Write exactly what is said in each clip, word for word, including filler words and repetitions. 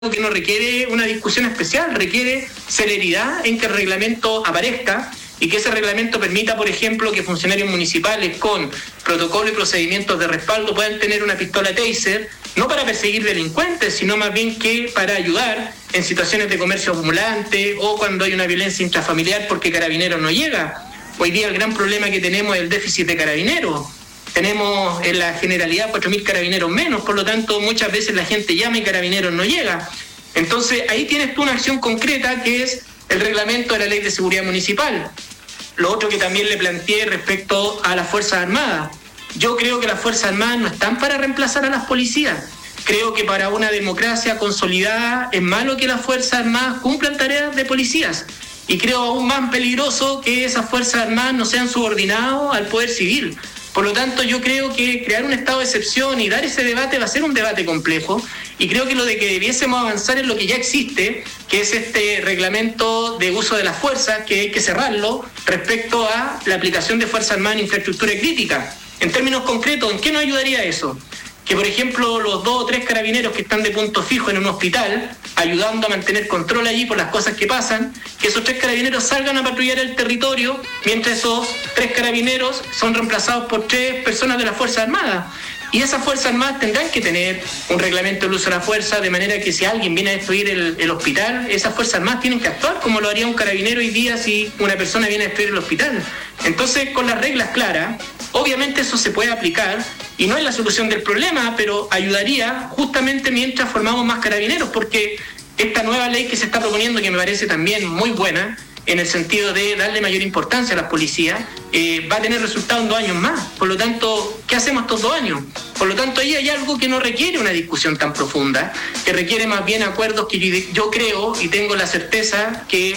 que no requiere una discusión especial, requiere celeridad en que el reglamento aparezca y que ese reglamento permita, por ejemplo, que funcionarios municipales con protocolo y procedimientos de respaldo puedan tener una pistola Taser, no para perseguir delincuentes, sino más bien que para ayudar en situaciones de comercio ambulante o cuando hay una violencia intrafamiliar porque Carabineros no llega. Hoy día el gran problema que tenemos es el déficit de Carabineros. Tenemos en la generalidad cuatro mil carabineros menos, por lo tanto muchas veces la gente llama y Carabineros no llega. Entonces ahí tienes tú una acción concreta que es el reglamento de la Ley de Seguridad Municipal. Lo otro que también le planteé respecto a las Fuerzas Armadas. Yo creo que las Fuerzas Armadas no están para reemplazar a las policías. Creo que para una democracia consolidada es malo que las Fuerzas Armadas cumplan tareas de policías. Y creo aún más peligroso que esas Fuerzas Armadas no sean subordinadas al poder civil. Por lo tanto, yo creo que crear un estado de excepción y dar ese debate va a ser un debate complejo, y creo que lo de que debiésemos avanzar en lo que ya existe, que es este reglamento de uso de las fuerzas, que hay que cerrarlo respecto a la aplicación de Fuerzas Armadas en infraestructura crítica. En términos concretos, ¿en qué nos ayudaría eso? Que, por ejemplo, los dos o tres carabineros que están de punto fijo en un hospital, ayudando a mantener control allí por las cosas que pasan, que esos tres carabineros salgan a patrullar el territorio, mientras esos tres carabineros son reemplazados por tres personas de las Fuerzas Armadas. Y esas Fuerzas Armadas tendrán que tener un reglamento del uso de la fuerza, de manera que si alguien viene a destruir el, el hospital, esas Fuerzas Armadas tienen que actuar como lo haría un carabinero hoy día si una persona viene a destruir el hospital. Entonces, con las reglas claras, obviamente eso se puede aplicar y no es la solución del problema, pero ayudaría justamente mientras formamos más carabineros, porque esta nueva ley que se está proponiendo, que me parece también muy buena, en el sentido de darle mayor importancia a las policías, eh, va a tener resultados en dos años más. Por lo tanto, ¿qué hacemos estos dos años? Por lo tanto, ahí hay algo que no requiere una discusión tan profunda, que requiere más bien acuerdos que yo, yo creo y tengo la certeza que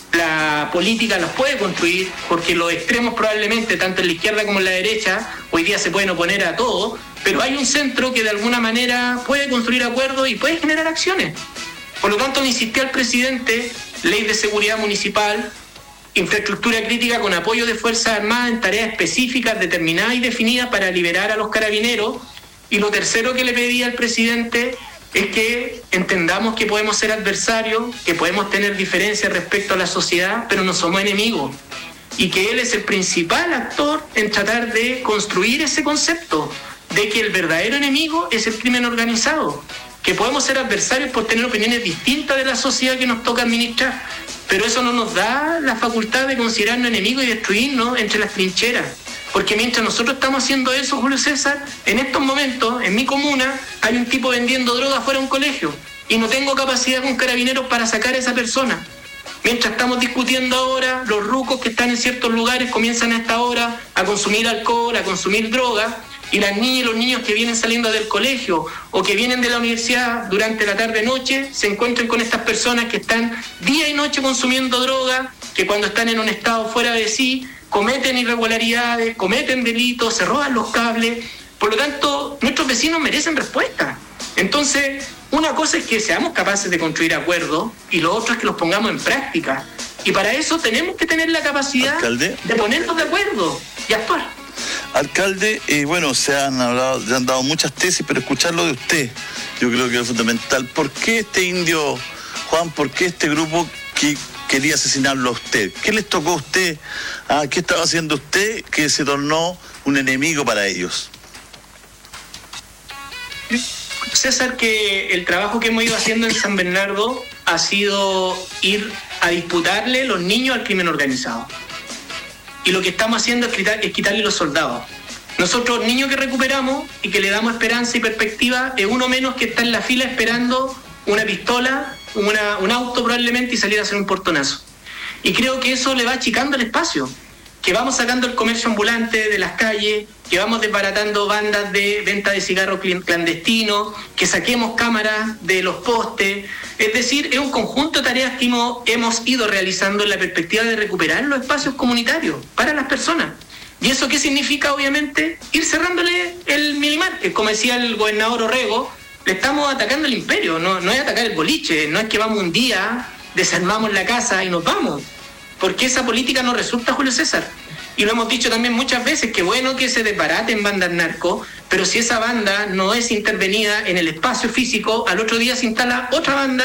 la política los puede construir, porque los extremos probablemente, tanto en la izquierda como en la derecha, hoy día se pueden oponer a todo, pero hay un centro que de alguna manera puede construir acuerdos y puede generar acciones. Por lo tanto, le insistí al presidente, Ley de Seguridad Municipal, infraestructura crítica con apoyo de Fuerzas Armadas en tareas específicas, determinadas y definidas para liberar a los carabineros. Y lo tercero que le pedí al presidente es que entendamos que podemos ser adversarios, que podemos tener diferencias respecto a la sociedad, pero no somos enemigos. Y que él es el principal actor en tratar de construir ese concepto de que el verdadero enemigo es el crimen organizado. Que podemos ser adversarios por tener opiniones distintas de la sociedad que nos toca administrar, pero eso no nos da la facultad de considerarnos enemigos y destruirnos entre las trincheras. Porque mientras nosotros estamos haciendo eso, Julio César, en estos momentos, en mi comuna, hay un tipo vendiendo droga fuera de un colegio y no tengo capacidad con carabineros para sacar a esa persona. Mientras estamos discutiendo ahora, los rucos que están en ciertos lugares comienzan a esta hora a consumir alcohol, a consumir droga, y las niñas y los niños que vienen saliendo del colegio o que vienen de la universidad durante la tarde-noche se encuentran con estas personas que están día y noche consumiendo droga, que cuando están en un estado fuera de sí cometen irregularidades, cometen delitos, se roban los cables. Por lo tanto, nuestros vecinos merecen respuesta. Entonces, una cosa es que seamos capaces de construir acuerdos y lo otro es que los pongamos en práctica. Y para eso tenemos que tener la capacidad, ¿alcalde?, de ponernos de acuerdo y actuar. Alcalde, eh, bueno, se han hablado, se han dado muchas tesis, pero escucharlo de usted, yo creo que es fundamental. ¿Por qué este indio, Juan, por qué este grupo que quería asesinarlo a usted? ¿Qué les tocó a usted? Ah, ¿qué estaba haciendo usted que se tornó un enemigo para ellos? César, que el trabajo que hemos ido haciendo en San Bernardo ha sido ir a disputarle los niños al crimen organizado. Y lo que estamos haciendo es, quitar, es quitarle los soldados. Nosotros, niños que recuperamos y que le damos esperanza y perspectiva, es uno menos que está en la fila esperando una pistola, una, un auto probablemente y salir a hacer un portonazo. Y creo que eso le va achicando el espacio. Que vamos sacando el comercio ambulante de las calles, que vamos desbaratando bandas de venta de cigarros clandestinos, que saquemos cámaras de los postes. Es decir, es un conjunto de tareas que hemos, hemos ido realizando en la perspectiva de recuperar los espacios comunitarios para las personas. ¿Y eso qué significa? Obviamente, ir cerrándole el minimarket. Como decía el gobernador Orrego, le estamos atacando el imperio, no, no es atacar el boliche, no es que vamos un día, desarmamos la casa y nos vamos. Porque esa política no resulta, Julio César. y lo hemos dicho también muchas veces, que bueno que se desbaraten bandas narco, pero si esa banda no es intervenida en el espacio físico, al otro día se instala otra banda